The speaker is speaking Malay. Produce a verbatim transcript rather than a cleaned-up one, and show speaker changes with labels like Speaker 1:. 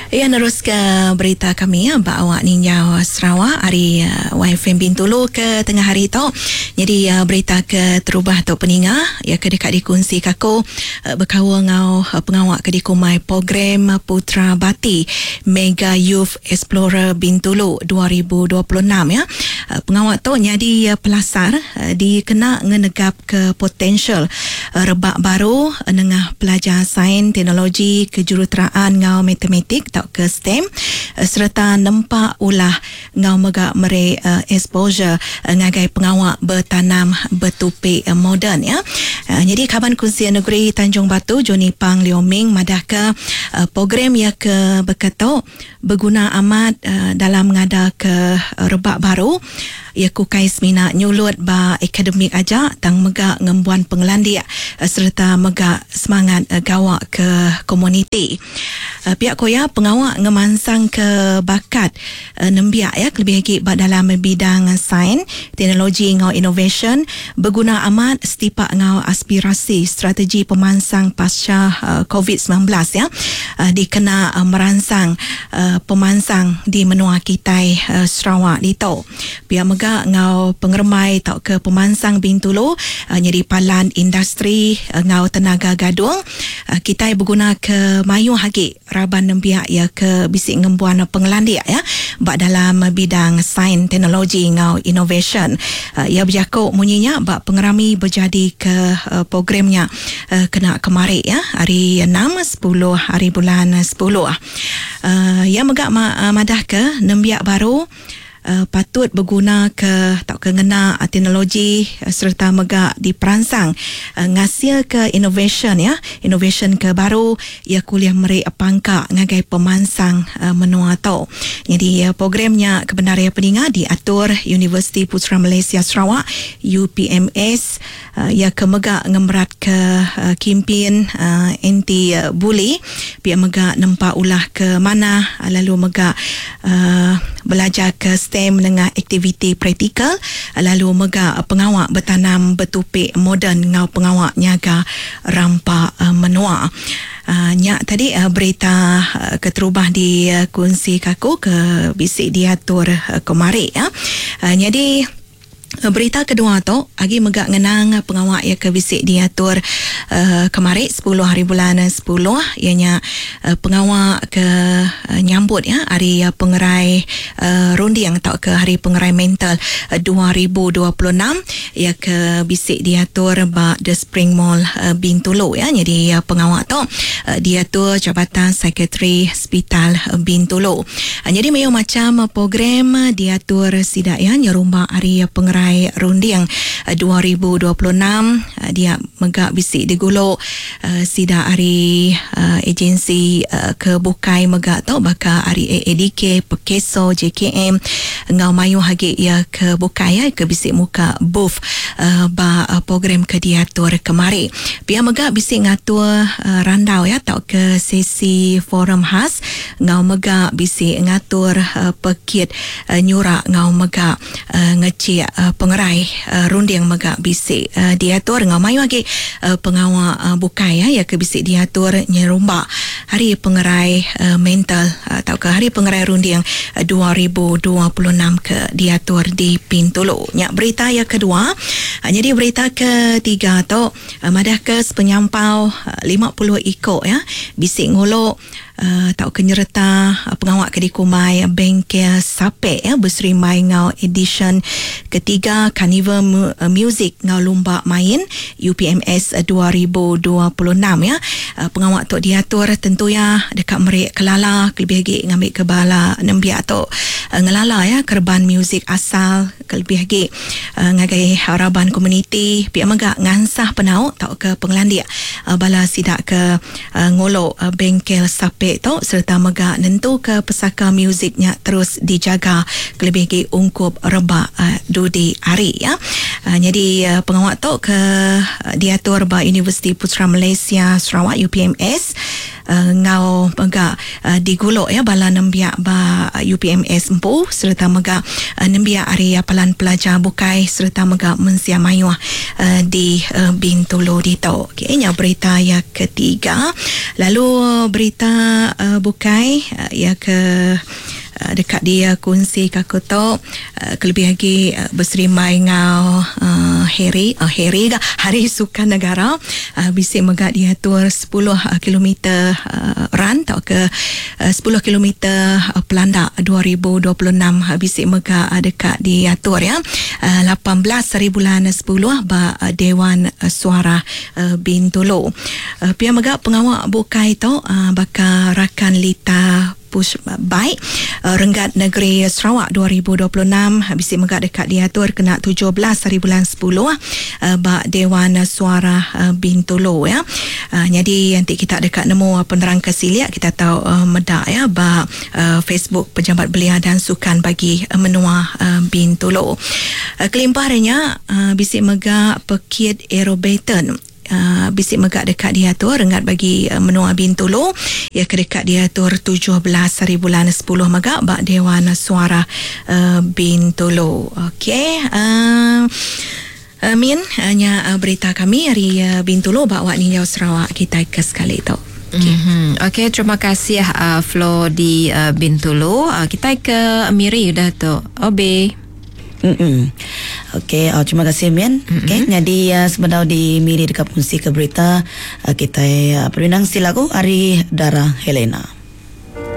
Speaker 1: Ya, terus ke berita kami ya, Mbak Awak Ninjau Sarawak hari uh, Y F M Bintulu ke tengah hari tu. Jadi uh, berita ke terubah tu peninga ya ke dekat dikongsi kaku uh, berkawa ngau uh, pengawak ke dikumai program Putra Bati Mega Youth Explorer Bintulu dua ribu dua puluh enam ya. Uh, pengawak tu jadi uh, pelasar uh, dikena ngenegap ke potensial uh, rebak baru uh, nengah pelajar sains teknologi kejuruteraan ngau matematik atau ke STEM uh, serta nampak ulah ngau megak mere uh, exposure uh, ngagai pengawak bertanam bertupik uh, moden ya. Uh, jadi Kaban Kunsian Negeri Tanjung Batu Joni Pang Liu Ming madah ke uh, program ya ke berkata berguna amat uh, dalam ngada ke uh, rebak baru ia kukai semina nyulut ba akademik aja tang megak ngembuan pengelandia uh, serta megak semangat uh, gawak ke komuniti. Uh, pihak koya pengawak ngemansang ke bakat uh, nembiak ya lebih lagi dalam bidang sains teknologi ngau innovation berguna amat setipak ngau aspirasi strategi pemansang pasca uh, covid sembilan belas ya uh, dikena uh, meransang uh, pemansang di menua kitai uh, Sarawak dito. Pihak megak ngau pengermai tau ke pemansang Bintulu uh, nyeri palan industri uh, ngau tenaga gadung uh, kitai berguna ke mayu hagi raban nembiak ya ke bisik ngembuan pengelandia ya bak dalam bidang sains teknologi ngau innovation. Uh, ia berjakuk munyinya bak pengerami berjadi ke uh, programnya uh, kena kemari ya hari enam sepuluh hari bulan sepuluh. Uh, ia megak ma, uh, madah ke nembiak baru Uh, patut berguna ke tak kengena uh, teknologi uh, serta megak diperansang uh, ngasil ke innovation ya innovation ke baru ia kuliah meri pangka ngagai pemansang uh, menua tau. Jadi uh, programnya kebenaran peninga diatur Universiti Putra Malaysia Sarawak U P M S uh, ia ke megak ngemrat ke uh, kimpin uh, anti uh, bully pihak megak nempak ulah ke mana uh, lalu megak uh, belajar ke STEM dengan aktiviti praktikal lalu megak pengawak bertanam bertupik moden ngau pengawak nyaga rampak uh, menua. Uh, nyak tadi uh, berita uh, keterubah di uh, kongsi kaku ke bisik diatur uh, kemari ya. Uh, jadi berita kedua tu agi megak ngenang pengawak ya ke bisik diatur uh, kemari sepuluh hari bulan sepuluh ianya uh, pengawak ke uh, nyambut ya hari uh, pengerai uh, runding atau ke hari pengerai mental uh, dua ribu dua puluh enam ya ke bisik diatur ba The Spring Mall uh, Bintulu ya. Jadi uh, pengawak tu uh, diatur Jabatan Sekretari Hospital uh, Bintulu. Uh, jadi mayo macam uh, program uh, diatur sidak ya nyerumba hari uh, pengerai runding uh, dua ribu dua puluh enam uh, dia megak bisik diguluk uh, sida hari uh, agensi uh, ke bukai megak tau baka hari A D K Pekeso J K M ngau mayu hagi ya ke bukai ya ke bisik muka booth uh, ba uh, program ke diatur kemari. Pihak megak bisik ngatur uh, randau ya tau ke sesi forum khas ngau megak bisik ngatur uh, pekit uh, nyurak ngau megak uh, ngecik uh, pengerai uh, runding megak bisik uh, diatur ngau mayu lagi uh, pengawak uh, bukai ya, ya ke bisik diatur nyerumba hari pengerai uh, mental atau ke hari pengerai runding uh, dua ribu dua puluh enam ke diatur di Bintulu. Nyak berita yang kedua uh, jadi berita ketiga tu uh, madah ke penyampau uh, lima puluh ikut ya bisik ngolok Uh, tau kenyerta uh, pengawak kedikumai bengkel sape ya berserimai ngau edition ketiga Carnival mu, uh, Music ngau lomba main U P M S uh, dua ribu dua puluh enam ya. Uh, pengawak tu diatur tentu ya dekat merik kelala lebih lagi ngambil kebala nembiak tu uh, ngelala ya kerban muzik asal lebih lagi uh, ngagai harapan komuniti pihak megak ngansah penau tau ke pengelandia uh, bala sidak ke uh, ngolok uh, bengkel sape tu serta megak nentu ke pesaka muziknya terus dijaga lebih lagi ungkup rebak uh, dudi hari ya. Uh, jadi uh, pengawak tu ke uh, diatur ba Universiti Putra Malaysia Sarawak U P M S uh, ngau mega uh, digulok ya bala nembiak ba uh, U P M S empu serta mega uh, nembiak area palan pelajar bukai serta mega mensia mayuah uh, di uh, Bintulu dito. Okey, nya berita yang ketiga. Lalu berita uh, bukai uh, ya ke Uh, dekat dia kongsi kaku tu uh, kelebih lagi uh, berserimai ngau uh, Hari uh, Hari Hari Sukan Negara uh, bisik megak diatur sepuluh kilometer uh, run atau ke uh, sepuluh kilometer uh, pelanda dua ribu dua puluh enam uh, bisik megak uh, dekat diatur ya uh, lapan belas hari bulan sepuluh ba uh, Dewan uh, Suara uh, Bintulu. Uh, pihak megak pengawak bukai tu uh, bakal rakan Lita Push baik uh, Renggat Negeri Sarawak dua ribu dua puluh enam habis megak dekat diatur kena tujuh belas hari bulan sepuluh uh, bak Dewan Suara uh, Bintulu ya. Uh, jadi nanti kita dekat nemu uh, penerang kesiliak kita tahu uh, medak ya bak uh, Facebook Pejabat Belia dan Sukan bagi uh, menua uh, Bintulu. Uh, kelimpahannya uh, bisik megak Pekid Aerobaton Uh, bisik megak dekat diatur rengat bagi uh, menua Bintulu ya ke dekat diatur tujuh belas hari bulan sepuluh megak bak Dewan Suara uh, Bintulu. Okey, uh, uh, Min hanya uh, berita kami hari uh, Bintulu bak Wak Ninjau Sarawak kita ke sekali tu.
Speaker 2: Okey, mm-hmm. okay, terima kasih uh, Flo di uh, Bintulu. Uh, kita ke Miri dah tu. Obe.
Speaker 3: Mm-mm. Okey, oh, terima kasih Mian. Okey, jadi uh, sebenarnya di Miri dekat fungsi ke berita uh, kita uh, perwinang silaku Ari Dara Helena.